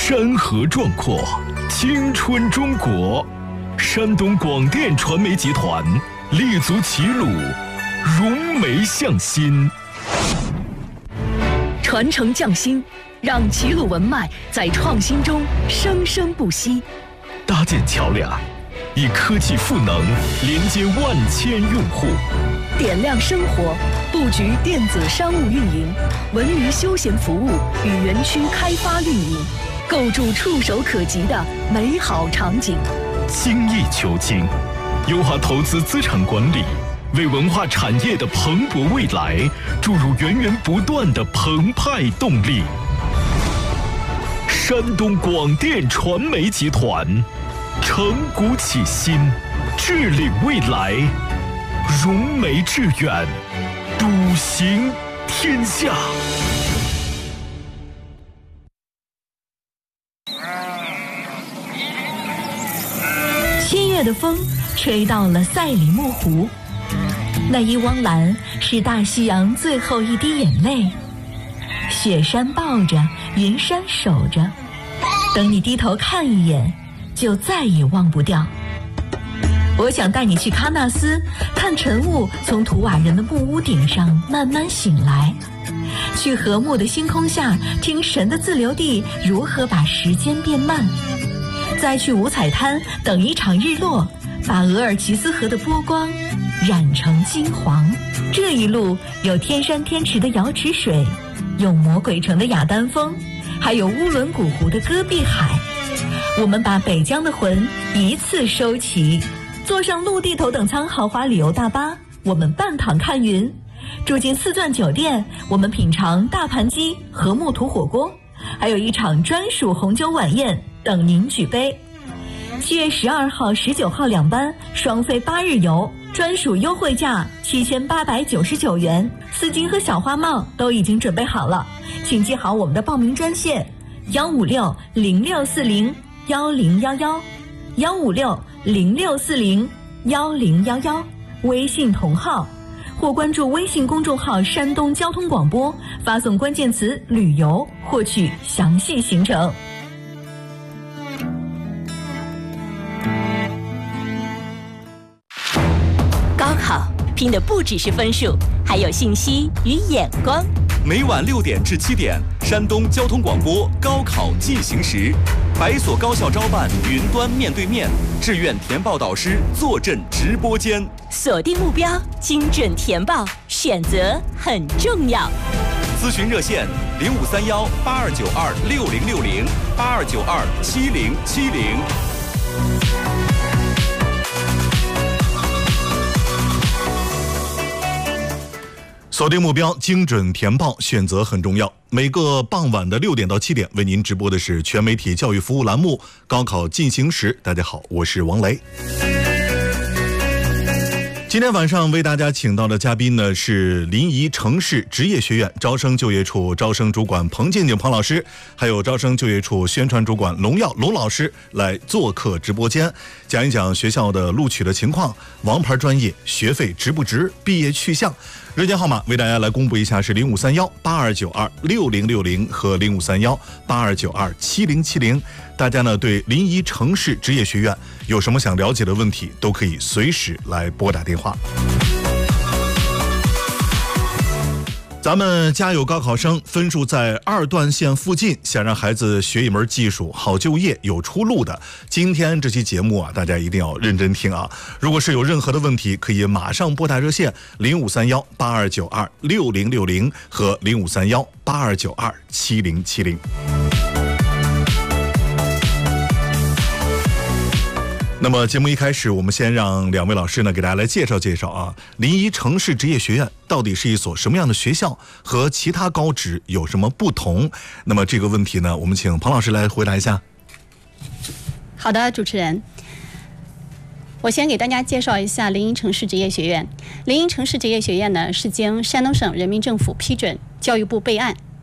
山河壮阔，青春中国。山东广电传媒集团立足齐鲁，融媒向心， 传承匠心，让齐鲁文脉在创新中生生不息。 搭建桥梁，以科技赋能连接万千用户。 点亮生活，布局电子商务运营、文娱休闲服务与园区开发运营，构筑触手可及的美好场景。 精益求精，优化投资资产管理，为文化产业的蓬勃未来注入源源不断的澎湃动力。山东广电传媒集团，承股启新，致领未来，融媒致远，笃行天下。 7月的风吹到了赛里木湖，那一汪蓝是大西洋最后一滴眼泪。雪山抱着，云山守着，等你低头看一眼，就再也忘不掉。我想带你去喀纳斯，看晨雾从图瓦人的木屋顶上慢慢醒来，去和睦的星空下听神的自留地如何把时间变慢，再去五彩滩等一场日落，把额尔齐斯河的波光染成金黄。这一路有天山天池的瑶池水，有魔鬼城的雅丹峰，还有乌伦古湖的戈壁海。我们把北疆的魂一次收齐，坐上陆地头等舱豪华旅游大巴，我们半躺看云；住进4钻酒店，我们品尝大盘鸡和木土火锅，还有一场专属红酒晚宴等您举杯。7月12号、19号2班双飞8日游，专属优惠价7899元，丝巾和小花帽都已经准备好了，请记好我们的报名专线156-0640-1011，156-0640-1011，微信同号，或关注微信公众号山东交通广播，发送关键词旅游获取详细行程。 高考拼的不只是分数，还有信息与眼光。 每晚6点至7点，山东交通广播高考进行时，百所高校招办云端面对面，志愿填报导师坐镇直播间。 锁定目标，精准填报，选择很重要。 咨询热线0531-8292-6060，8292-7070。 锁定目标，精准填报，选择很重要。每个傍晚的6点到7点，为您直播的是全媒体教育服务栏目《高考进行时》。大家好，我是王雷。今天晚上为大家请到的嘉宾呢是临沂城市职业学院招生就业处招生主管彭静静彭老师，还有招生就业处宣传主管龙耀龙老师来做客直播间，讲一讲学校的录取的情况、王牌专业、学费值不值、毕业去向。热线号码为大家来公布一下，是0531-8292-6060和0531-8292-7070。大家呢对临沂城市职业学院有什么想了解的问题，都可以随时来拨打电话。咱们家有高考生分数在2段线附近，想让孩子学一门技术好就业有出路的，今天这期节目啊，大家一定要认真听啊！如果是有任何的问题，可以马上拨打热线0531-8292-6060和0531-8292-7070。那么节目一开始，我们先让2位老师呢给大家来介绍介绍啊，临沂城市职业学院到底是一所什么样的学校，和其他高职有什么不同？那么这个问题呢，我们请彭老师来回答一下。 好的，主持人，我先给大家介绍一下临沂城市职业学院。临沂城市职业学院呢是经山东省人民政府批准，教育部备案，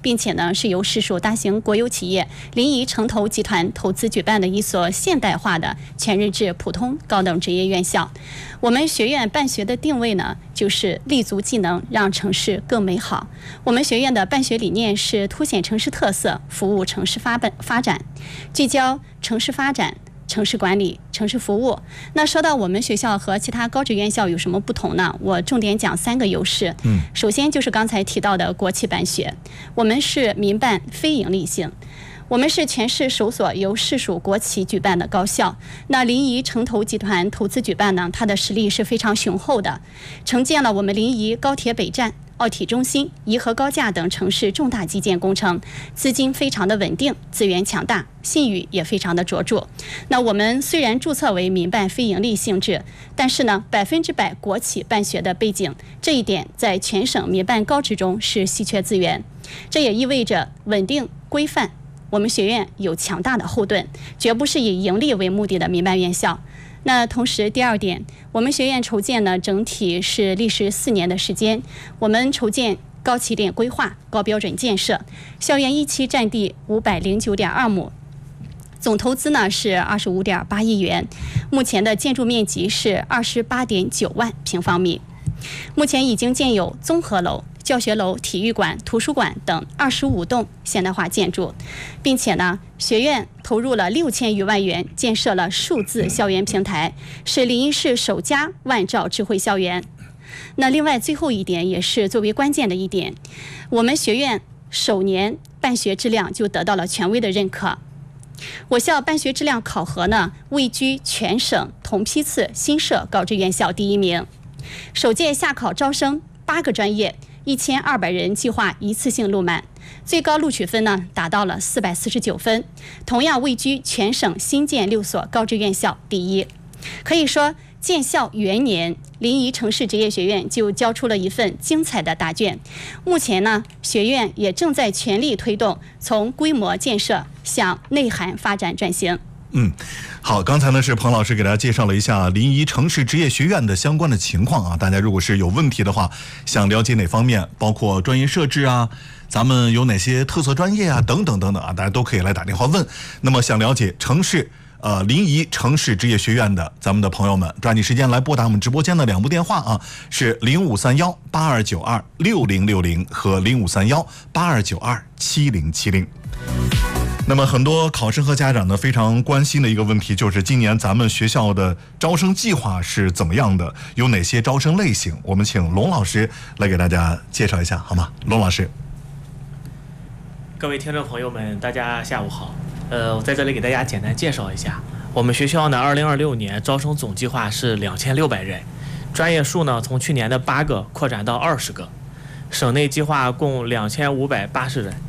并且呢是由市属大型国有企业临沂城投集团投资举办的一所现代化的全日制普通高等职业院校。我们学院办学的定位呢，就是立足技能，让城市更美好。我们学院的办学理念是凸显城市特色，服务城市发展，聚焦城市发展、城市管理、城市服务。那说到我们学校和其他高职院校有什么不同呢？我重点讲3个优势。首先就是刚才提到的国企办学，我们是民办非营利性。我们是全市首所由市属国企举办的高校。那临沂城投集团投资举办呢，它的实力是非常雄厚的，承建了我们临沂高铁北站、奥体中心、颐和高架等城市重大基建工程，资金非常的稳定，资源强大，信誉也非常的卓著。那我们虽然注册为民办非营利性质，但是呢，100%国企办学的背景，这一点在全省民办高职中是稀缺资源。这也意味着稳定规范。我们学院有强大的后盾，绝不是以盈利为目的的民办院校。那同时，第2点，我们学院筹建呢，整体是历时4年的时间。我们筹建高起点规划、高标准建设，校园1期占地509.2亩，总投资呢是25.8亿元，目前的建筑面积是28.9万平方米。目前已经建有综合楼、教学楼、体育馆、图书馆等25栋现代化建筑，并且呢，学院投入了6000余万元建设了数字校园平台，是临沂市首家万兆智慧校园。那另外最后一点也是最为关键的一点，我们学院首年办学质量就得到了权威的认可。我校办学质量考核呢，位居全省同批次新设高职院校第1名。首届下考招生8个专业，1200人计划一次性录满，最高录取分呢达到了449分，同样位居全省新建6所高职院校第1。可以说，建校元年，临沂城市职业学院就交出了一份精彩的答卷。目前呢，学院也正在全力推动从规模建设向内涵发展转型。 好，刚才呢是彭老师给大家介绍了一下临沂城市职业学院的相关的情况啊。大家如果是有问题的话，想了解哪方面，包括专业设置啊，咱们有哪些特色专业啊，等等等等啊，大家都可以来打电话问。那么想了解临沂城市职业学院的咱们的朋友们，抓紧时间来拨打我们直播间的2部电话啊，是0531-8292-6060和0531-8292-7070。那么很多考生和家长呢非常关心的一个问题，就是今年咱们学校的招生计划是怎么样的，有哪些招生类型？我们请龙老师来给大家介绍一下好吗？龙老师。 各位听众朋友们，大家下午好。我在这里给大家简单介绍一下，我们学校呢2026年招生总计划是2600人，专业数呢从去年的8个扩展到20个，省内计划共2580人，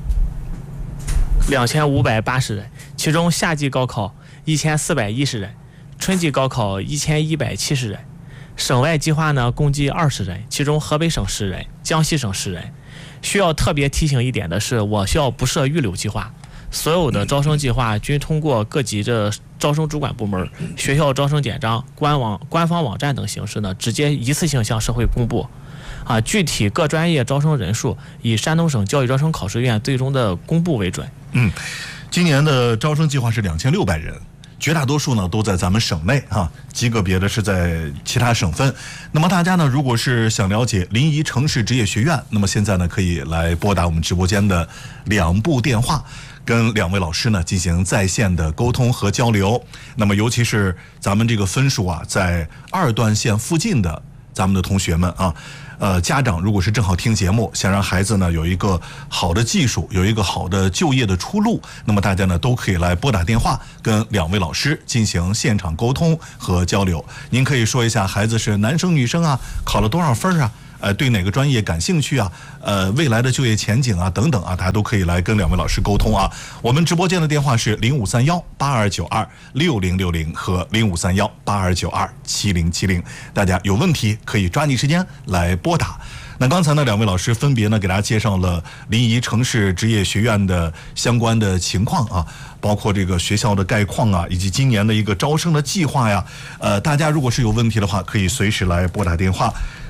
其中夏季高考1410人，春季高考1170人，省外计划呢共计20人，其中河北省10人，江西省10人。需要特别提醒一点的是，我校不设预留计划，所有的招生计划均通过各级的招生主管部门、学校招生简章、官方网站等形式呢，直接一次性向社会公布。具体各专业招生人数以山东省教育招生考试院最终的公布为准。 今年的招生计划是2600人，绝大多数呢都在咱们省内极个别的是在其他省份。那么大家呢，如果是想了解临沂城市职业学院，那么现在呢可以来拨打我们直播间的2部电话，跟2位老师呢进行在线的沟通和交流。那么尤其是咱们这个分数在2段线附近的咱们的同学们家长如果是正好听节目，想让孩子呢有一个好的技术，有一个好的就业的出路，那么大家呢都可以来拨打电话跟2位老师进行现场沟通和交流。您可以说一下孩子是男生女生考了多少分对哪个专业感兴趣未来的就业前景等等大家都可以来跟2位老师沟通我们直播间的电话是0531-8292-6060和0531-8292-7070，大家有问题可以抓紧时间来拨打。那刚才呢2位老师分别呢给大家介绍了临沂城市职业学院的相关的情况包括这个学校的概况以及今年的一个招生的计划大家如果是有问题的话，可以随时来拨打电话。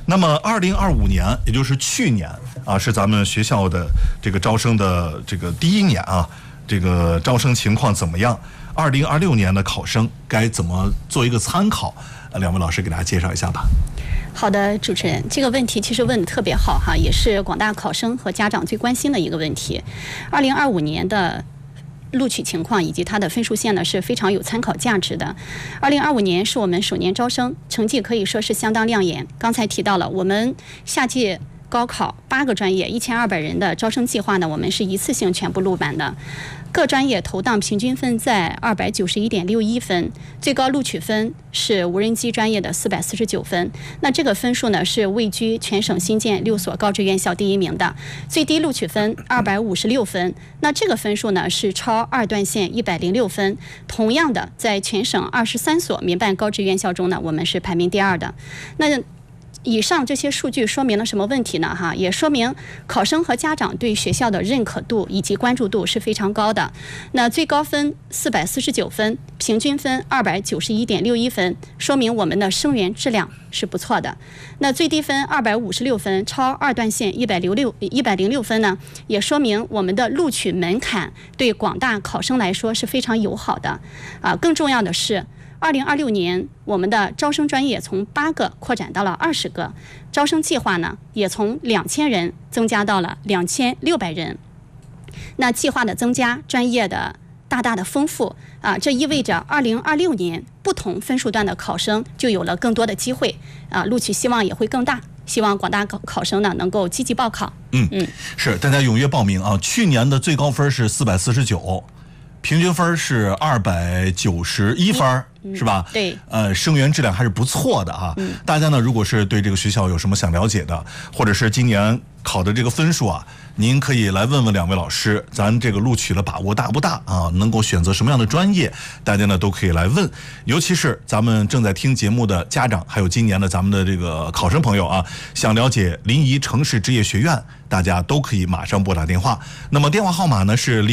那么2025年，也就是去年啊，是咱们学校的这个招生的这个第一年啊，这个招生情况怎么样？2026年的考生该怎么做一个参考？两位老师给大家介绍一下吧。 好的，主持人，这个问题其实问得特别好哈，也是广大考生和家长最关心的一个问题。2025年的录取情况以及它的分数线呢是非常有参考价值的。2025年是我们首年招生，成绩可以说是相当亮眼。刚才提到了我们夏季高考8个专业1200人的招生计划呢，我们是一次性全部录满的。各专业投档平均分在291.61分，最高录取分是无人机专业的449分。那这个分数呢是位居全省新建6所高职院校第1名的，最低录取分256分。那这个分数呢是超2段线106分。同样的，在全省23所民办高职院校中呢，我们是排名第2的。那以上这些数据说明了什么问题呢？也说明考生和家长对学校的认可度以及关注度是非常高的。那最高分449分，平均分291.61分，说明我们的生源质量是不错的。那最低分256分，超2段线106分呢，也说明我们的录取门槛对广大考生来说是非常友好的。更重要的是，2026年，我们的招生专业从8个扩展到了20个，招生计划呢也从2000人增加到了2600人。那计划的增加，专业的大大的丰富这意味着2026年不同分数段的考生就有了更多的机会录取希望也会更大。希望广大考生呢能够积极报考。 是大家踊跃报名啊！去年的最高分是449。平均分是291分，是吧？ 对。 生源质量还是不错的啊。大家呢，如果是对这个学校有什么想了解的，或者是今年考的这个分数啊，您可以来问问两位老师，咱这个录取的把握大不大啊？能够选择什么样的专业？大家呢都可以来问。尤其是咱们正在听节目的家长，还有今年的咱们的这个考生朋友啊，想了解临沂城市职业学院，大家都可以马上拨打电话。那么电话号码呢是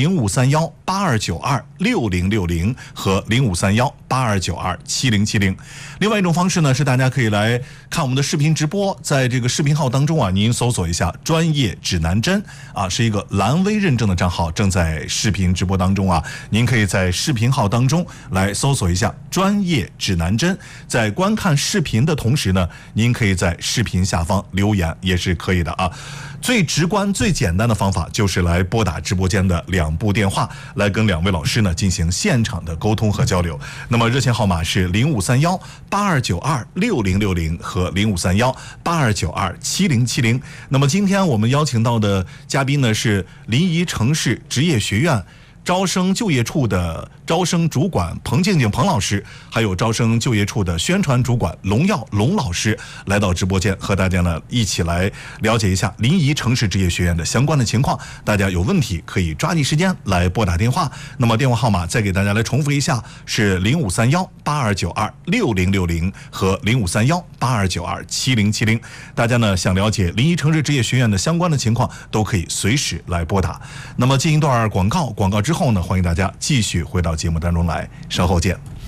053182926060和053182927070。另外一种方式呢是大家可以来看我们的视频直播，在这个视频号当中啊，您搜索一下专业指南针啊，是一个蓝 V 认证的账号，正在视频直播当中啊，您可以在视频号当中来搜索一下专业指南针，在观看视频的同时呢，您可以在视频下方留言也是可以的啊。最直观最简单的方法就是来拨打直播间的2部电话，来跟两位老师呢进行现场的沟通和交流。那么热线号码是053182926060和053182927070。那么今天我们邀请到的嘉宾呢是临沂城市职业学院招生就业处的招生主管彭静静彭老师，还有招生就业处的宣传主管龙耀龙老师来到直播间，和大家呢一起来了解一下临沂城市职业学院的相关的情况。大家有问题可以抓紧时间来拨打电话。那么电话号码再给大家来重复一下，是053182926060和053182927070。大家呢想了解临沂城市职业学院的相关的情况，都可以随时来拨打。那么进一段广告之后呢，欢迎大家继续回到节目当中来，稍后见。